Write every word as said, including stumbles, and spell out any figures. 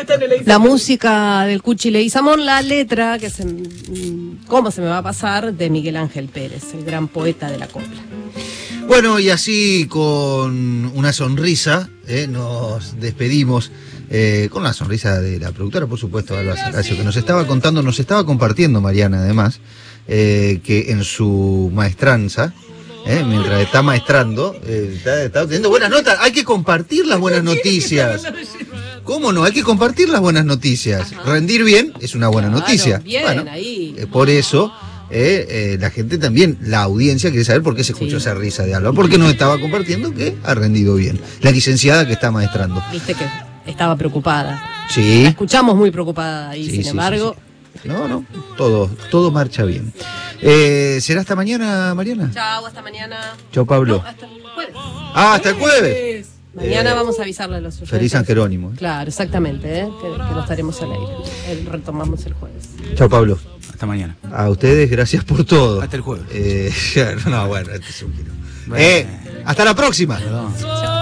La música del Cuchi Leguizamón, la letra, que se, ¿cómo se me va a pasar?, de Miguel Ángel Pérez, el gran poeta de la copla. Bueno, y así con una sonrisa eh, nos despedimos, eh, con la sonrisa de la productora, por supuesto, Alba Saracio, que nos estaba contando, nos estaba compartiendo, Mariana, además, eh, que en su maestranza, eh, mientras está maestrando, eh, está, está teniendo buenas notas. Hay que compartir las buenas noticias. ¿Cómo no? Hay que compartir las buenas noticias. Ajá. Rendir bien es una buena claro, noticia. Bien, bueno, ahí. Eh, por eso... Eh, eh, la gente también, la audiencia quiere saber por qué se escuchó sí. esa risa de Alba, porque nos estaba compartiendo que ha rendido bien. La licenciada que está maestrando. Viste que estaba preocupada. Sí. La escuchamos muy preocupada ahí, sí, sin sí, embargo. Sí, sí. No, no, todo, todo marcha bien. Eh, ¿Será hasta mañana, Mariana? Chao, hasta mañana. Chao, Pablo. No, hasta el jueves. Ah, hasta el jueves. Mañana eh, vamos a avisarle a los oyentes. Feliz San Jerónimo. ¿eh? Claro, exactamente, ¿eh? que, que no estaremos al aire. El, retomamos el jueves. Chao, Pablo. Hasta mañana. A ustedes, gracias por todo. Hasta el jueves. Eh, no, bueno, este es un giro. Bueno. Eh, hasta la próxima. Perdón.